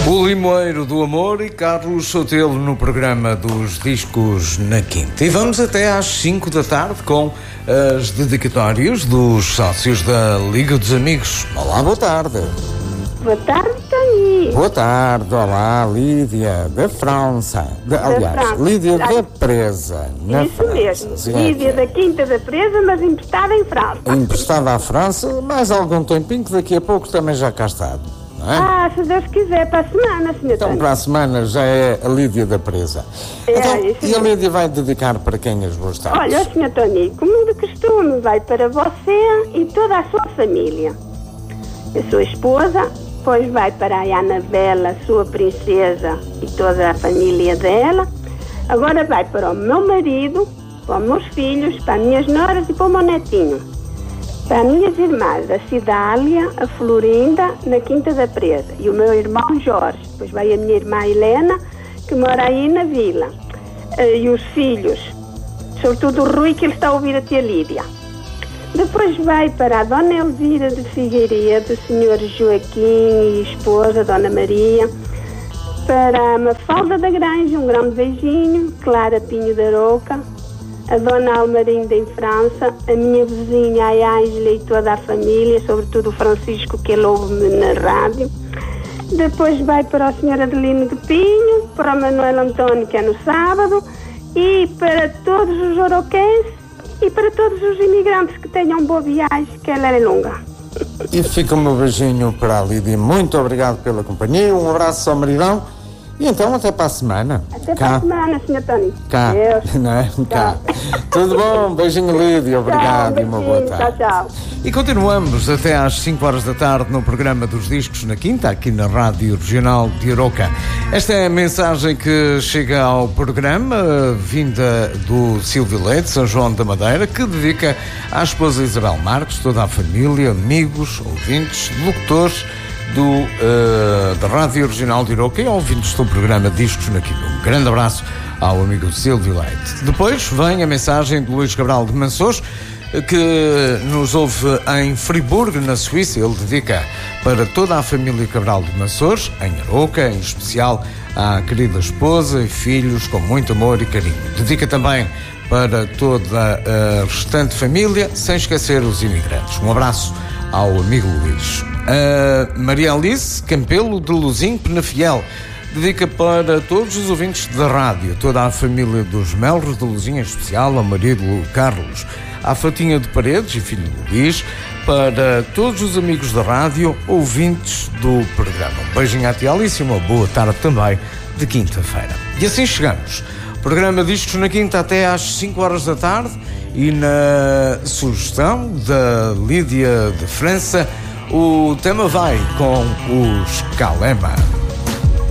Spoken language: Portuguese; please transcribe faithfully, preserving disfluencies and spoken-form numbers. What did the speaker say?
O Limoeiro do Amor e Carlos Sotelo no programa dos Discos na Quinta. E vamos até às cinco da tarde com as dedicatórias dos sócios da Liga dos Amigos. Olá, boa tarde. Boa tarde, Tony. Boa tarde, olá, Lídia, da França. De, aliás, França. Lídia Ah, da Presa, na Isso França. mesmo. Sim, Lídia é. da Quinta da Presa, mas emprestada em França. Emprestada à França, mais algum tempinho que daqui a pouco também já cá está. Não é? Ah, se Deus quiser, para a semana, senhor Então, Tony. para a semana já é a Lídia da Presa. É, Então, isso e a mesmo. Lídia vai dedicar para quem as boas tardes? Olha, senhor Tony, como de costume, vai para você e toda a sua família. A sua esposa, depois vai para a Anabela, sua princesa, e toda a família dela. Agora vai para o meu marido, para os meus filhos, para as minhas noras e para o meu netinho. Para as minhas irmãs, a Cidália, a Florinda, na Quinta da Presa. E o meu irmão Jorge. Depois vai a minha irmã Helena, que mora aí na vila. Eh, E os filhos, sobretudo o Rui, que ele está a ouvir a tia Lídia. Depois vai para a Dona Elvira de Figueiredo, o senhor Joaquim e esposa, Dona Maria. Para a Mafalda da Granja, um grande beijinho. Clara Pinho da Arouca. A Dona Almarinda em França, a minha vizinha, a Ângela e toda a família, sobretudo o Francisco, que ele ouve-me na rádio. Depois vai para a senhora Adelino de Pinho, para o Manuel António, que é no sábado, e para todos os oroquenses e para todos os imigrantes que tenham boa viagem, que ela é longa. E fica o meu beijinho para a Lídia. Muito obrigado pela companhia, um abraço ao maridão. E então, até para a semana. Até Cá. para a semana, senhor Tony. Cá, Deus. não é? Cá. Tudo bom? Beijinho, Lídia. Obrigado Tchau, e uma boa beijinho. tarde. Tchau, tchau. E continuamos até às cinco horas da tarde no programa dos Discos na Quinta, aqui na Rádio Regional de Arouca. Esta é a mensagem que chega ao programa, vinda do Silvio Leite, São João da Madeira, que dedica à esposa Isabel Marques, toda a família, amigos, ouvintes, locutores do, uh, da Rádio Regional de Arouca e ouvintes do programa Discos na Quinta. Um grande abraço ao amigo Silvio Leite. Depois vem a mensagem de Luís Cabral de Mansores, que nos ouve em Friburgo, na Suíça. Ele dedica para toda a família Cabral de Mansores, em Arouca, em especial à querida esposa e filhos, com muito amor e carinho. Dedica também para toda a restante família, sem esquecer os imigrantes. Um abraço ao amigo Luís. A Maria Alice Campelo de Luzim, Penafiel, dedica para todos os ouvintes da rádio, toda a família dos Melros de Luzim, em especial ao marido Carlos, à Fatinha de Paredes e filho Luís, para todos os amigos da rádio, ouvintes do programa. Um beijinho à tia Alice e uma boa tarde também de quinta-feira. E assim chegamos. Programa Discos na Quinta até às cinco horas da tarde e na sugestão da Lídia de França, o tema vai com os Calema.